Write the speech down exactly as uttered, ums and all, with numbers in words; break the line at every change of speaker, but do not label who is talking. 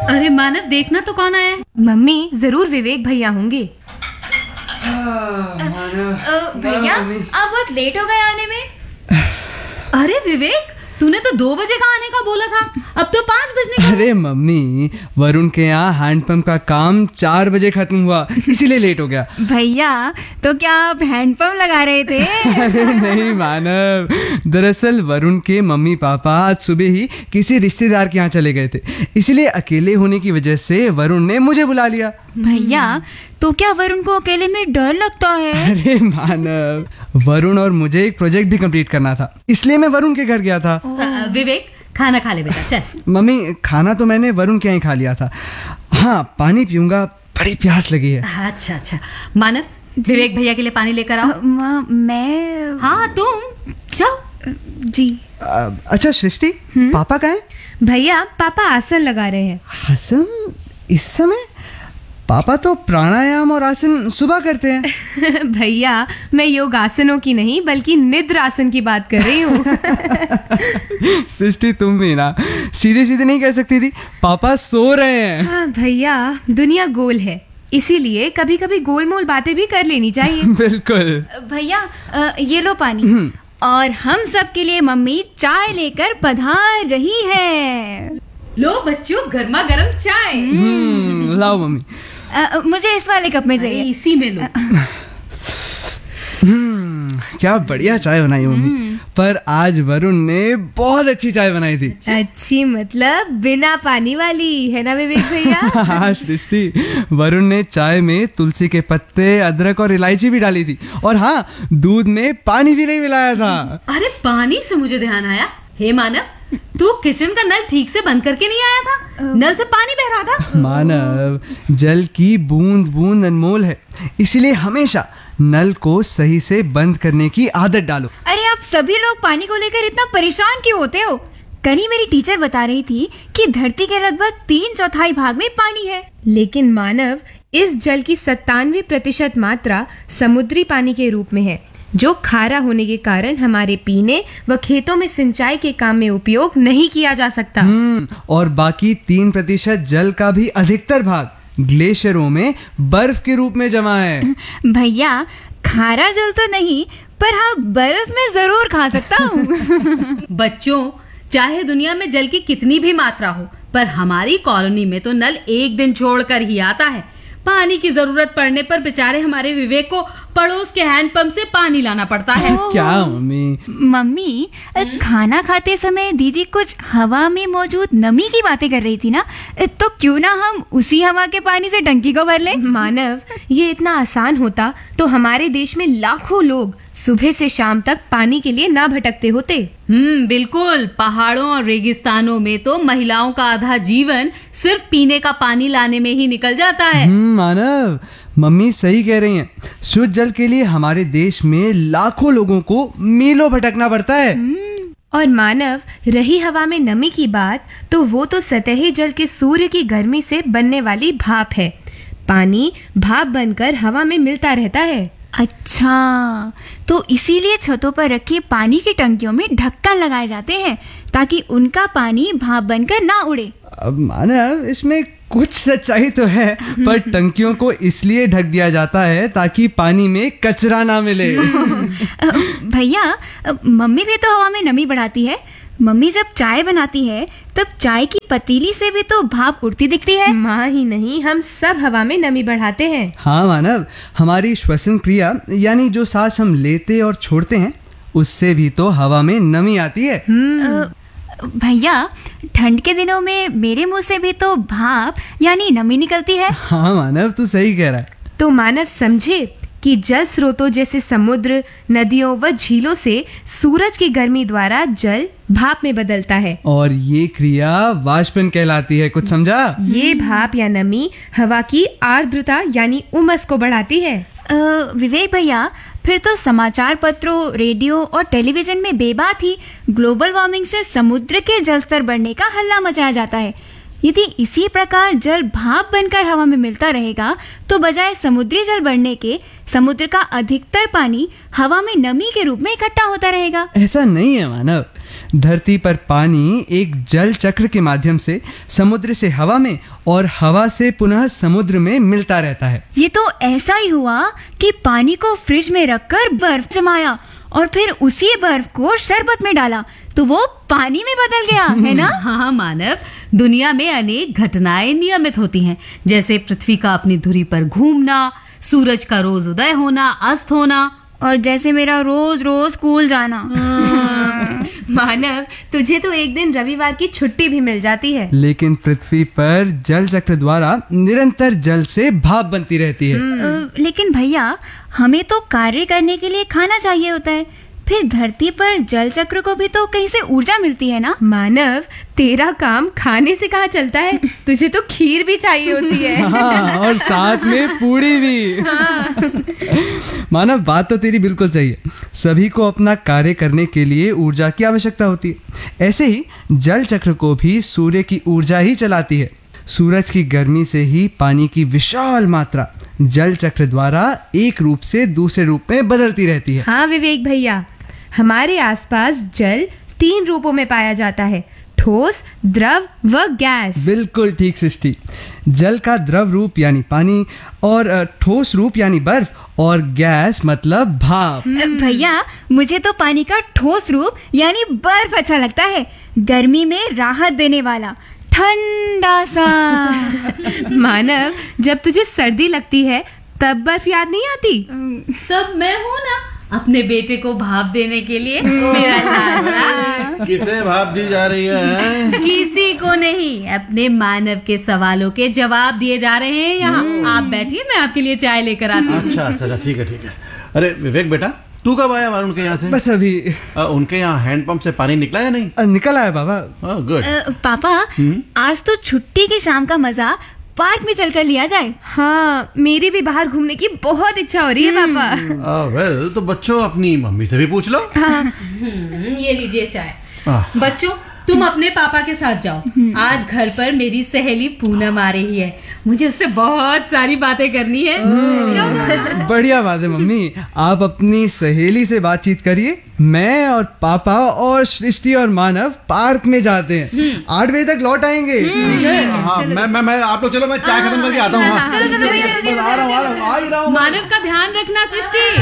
अरे मानव, देखना तो कौन आया है।
मम्मी, जरूर विवेक भैया होंगे।
भैया आप बहुत लेट हो गए आने में।
अरे विवेक, तूने तो दो बजे का आने का बोला था, अब तो पाँच बजने का।
अरे मम्मी, वरुण के यहाँ हैंडपंप का काम चार बजे खत्म हुआ, इसीलिए लेट हो गया।
भैया तो क्या आप हैंडपंप लगा रहे थे?
अरे नहीं मानव, दरअसल वरुण के मम्मी पापा आज सुबह ही किसी रिश्तेदार के यहाँ चले गए थे, इसलिए अकेले होने की वजह से वरुण ने मुझे बुला लिया।
भैया तो क्या वरुण को अकेले में डर लगता है?
अरे मानव, वरुण और मुझे एक प्रोजेक्ट भी कंप्लीट करना था, इसलिए मैं वरुण के घर गया था।
अ, विवेक, खाना खा ले बेटा, चल।
मम्मी, खाना तो मैंने वरुण के यहाँ खा लिया था। हाँ, पानी पीऊंगा, बड़ी प्यास लगी है।
अच्छा अच्छा, मानव विवेक भैया के लिए पानी लेकर आओ।
म- मैं
हाँ तुम जाओ।
जी।
अ, अच्छा सृष्टि, पापा कहाँ हैं?
भैया, पापा आसन लगा रहे हैं।
आसन इस समय? पापा तो प्राणायाम और आसन सुबह करते हैं।
भैया, मैं योगासनों की नहीं बल्कि निद्र आसन की बात कर रही हूँ।
सृष्टि, तुम भी ना सीधे सीधे नहीं कह सकती थी, पापा सो रहे हैं।
हाँ भैया, दुनिया गोल है, इसीलिए कभी कभी गोलमोल बातें भी कर लेनी चाहिए।
बिल्कुल।
भैया अ, ये लो पानी, और हम सब के लिए मम्मी चाय लेकर पधार रही है।
लो बच्चों, गर्मा गर्म चाय।
हम्म, लाओ मम्मी।
अ, मुझे इस वाले कप में चाहिए।
इसी में लो।
हम्म, क्या बढ़िया चाय बनाई मम्मी। पर आज वरुण ने बहुत अच्छी चाय बनाई थी।
अच्छी मतलब बिना पानी वाली, है ना विवेक भैया?
हाँ सृष्टि, वरुण ने चाय में तुलसी के पत्ते, अदरक और इलायची भी डाली थी, और हाँ, दूध में पानी भी नहीं मिलाया था।
अरे पानी से मुझे ध्यान आया, हे मानव, तू किचन का नल ठीक से बंद करके नहीं आया था? नल से पानी बह रहा था।
मानव, जल की बूंद बूंद अनमोल है, इसलिए हमेशा नल को सही से बंद करने की आदत डालो।
अरे आप सभी लोग पानी को लेकर इतना परेशान क्यों होते हो? कल ही मेरी टीचर बता रही थी कि धरती के लगभग तीन चौथाई भाग में पानी है।
लेकिन मानव, इस जल की सत्तानवे प्रतिशत मात्रा समुद्री पानी के रूप में है, जो खारा होने के कारण हमारे पीने व खेतों में सिंचाई के काम में उपयोग नहीं किया जा सकता।
हम्म, और बाकी तीन प्रतिशत जल का भी अधिकतर भाग ग्लेशियरों में बर्फ के रूप में जमा है।
भैया खारा जल तो नहीं, पर हाँ बर्फ में जरूर खा सकता हूँ।
बच्चों, चाहे दुनिया में जल की कितनी भी मात्रा हो, पर हमारी कॉलोनी में तो नल एक दिन छोड़कर ही आता है। पानी की जरूरत पड़ने पर बेचारे हमारे विवेक को पड़ोस के हैंडपंप से पानी लाना पड़ता है।
क्या मम्मी?
मम्मी, खाना खाते समय दीदी कुछ हवा में मौजूद नमी की बातें कर रही थी ना, तो क्यों ना हम उसी हवा के पानी से टंकी को भर लें?
मानव, ये इतना आसान होता तो हमारे देश में लाखों लोग सुबह से शाम तक पानी के लिए ना भटकते होते।
हम्म, बिल्कुल। पहाड़ों और रेगिस्तानों में तो महिलाओं का आधा जीवन सिर्फ पीने का पानी लाने में ही निकल जाता है।
हम्म, मानव, मम्मी सही कह रही हैं। शुद्ध जल के लिए हमारे देश में लाखों लोगों को मीलों भटकना पड़ता है।
और मानव, रही हवा में नमी की बात, तो वो तो सतही जल के सूर्य की गर्मी से बनने वाली भाप है। पानी भाप बनकर हवा में मिलता रहता है।
अच्छा, तो इसीलिए छतों पर रखी पानी की टंकियों में ढक्कन लगाए जाते हैं, ताकि उनका पानी भाप बनकर ना उड़े।
अब मानव, इसमें कुछ सच्चाई तो है, पर टंकियों को इसलिए ढक दिया जाता है ताकि पानी में कचरा ना मिले।
भैया, मम्मी भी तो हवा में नमी बढ़ाती है। मम्मी जब चाय बनाती है तब चाय की पतीली से भी तो भाप उड़ती दिखती है।
माँ ही नहीं, हम सब हवा में नमी बढ़ाते हैं।
हाँ मानव, हमारी श्वसन क्रिया यानी जो सांस हम लेते और छोड़ते हैं, उससे भी तो हवा में नमी आती है।
अ, भैया, ठंड के दिनों में मेरे मुंह से भी तो भाप यानी नमी निकलती है।
हाँ मानव, तू सही कह रहा है।
तो मानव समझे कि जल स्रोतों जैसे समुद्र, नदियों व झीलों से सूरज की गर्मी द्वारा जल भाप में बदलता है,
और ये क्रिया वाष्पन कहलाती है। कुछ समझा?
ये भाप या नमी हवा की आर्द्रता यानी उमस को बढ़ाती है।
अ, विवेक भैया, फिर तो समाचार पत्रों, रेडियो और टेलीविजन में बेबात ही ग्लोबल वार्मिंग से समुद्र के जल स्तर बढ़ने का हल्ला मचाया जाता है। यदि इसी प्रकार जल भाप बनकर हवा में मिलता रहेगा, तो बजाय समुद्री जल बढ़ने के समुद्र का अधिकतर पानी हवा में नमी के रूप में इकट्ठा होता रहेगा।
ऐसा नहीं है मानव। धरती पर पानी एक जल चक्र के माध्यम से समुद्र से हवा में और हवा से पुनः समुद्र में मिलता रहता है।
ये तो ऐसा ही हुआ कि पानी को फ्रिज में रखकर बर्फ जमाया और फिर उसी बर्फ को शरबत में डाला तो वो पानी में बदल गया, है ना?
हाँ मानव, दुनिया में अनेक घटनाएं नियमित होती हैं, जैसे पृथ्वी का अपनी धुरी पर घूमना, सूरज का रोज उदय होना, अस्त होना,
और जैसे मेरा रोज रोज स्कूल जाना।
मानव, तुझे तो एक दिन रविवार की छुट्टी भी मिल जाती है।
लेकिन पृथ्वी पर जल चक्र द्वारा निरंतर जल से भाप बनती रहती है।
अ, लेकिन भैया, हमें तो कार्य करने के लिए खाना चाहिए होता है, फिर धरती पर जल चक्र को भी तो कहीं से ऊर्जा मिलती है ना?
मानव, तेरा काम खाने से कहाँ चलता है? तुझे तो खीर भी चाहिए होती है।
हाँ, और साथ में पूड़ी भी।
हाँ।
मानव, बात तो तेरी बिल्कुल सही है। सभी को अपना कार्य करने के लिए ऊर्जा की आवश्यकता होती है। ऐसे ही जल चक्र को भी सूर्य की ऊर्जा ही चलाती है। सूरज की गर्मी से ही पानी की विशाल मात्रा जल चक्र द्वारा एक रूप से दूसरे रूप में बदलती रहती है।
हाँ विवेक भैया, हमारे आसपास जल तीन रूपों में पाया जाता है, ठोस, द्रव व गैस।
बिल्कुल ठीक सृष्टि। जल का द्रव रूप यानी पानी, और अ, ठोस रूप यानी बर्फ, और गैस मतलब भाप।
भैया, मुझे तो पानी का ठोस रूप यानी बर्फ अच्छा लगता है, गर्मी में राहत देने वाला, ठंडा सा।
मानव, जब तुझे सर्दी लगती है तब बर्फ याद नहीं आती?
तब मैं हूँ ना अपने बेटे को भाप देने के लिए। मेरा लाडला।
किसे भाप दी जा रही है?
किसी को नहीं, अपने मानव के सवालों के जवाब दिए जा रहे हैं यहाँ। आप बैठिए, मैं आपके लिए चाय लेकर आती हूँ।
अच्छा अच्छा अच्छा, ठीक है ठीक है। अरे विवेक बेटा, तू कब आया वरुण के यहाँ से?
बस अभी
आ, उनके यहाँ हैंडपंप से पानी निकला या नहीं?
अ, निकल आया बाबा।
गुड।
अ, पापा, आज तो छुट्टी की शाम का मजा पार्क में चलकर लिया जाए।
हाँ, मेरी भी बाहर घूमने की बहुत इच्छा हो रही है पापा।
वेल, तो बच्चों अपनी मम्मी से भी पूछ लो।
हम्म, ये लीजिए चाय।
आह।
बच्चों, तुम अपने पापा के साथ जाओ। आज घर पर मेरी सहेली पूनम आ रही है, मुझे उससे बहुत सारी बातें करनी है। जाओ, जाओ।
बढ़िया बात है मम्मी, आप अपनी सहेली से बातचीत करिए। मैं और पापा और सृष्टि और मानव पार्क में जाते हैं। आठ बजे तक लौट आएंगे, ठीक है?
हाँ, मैं मैं मैं आप लोग चलो, मैं चाय खत्म करके आता हूँ। हाँ।
चलो चलो भैया, जल्दी
बस आ रहा हूँ, आ रहा हूँ, आ ही रहा हूँ।
मानव का ध्यान रखना सृष्टि।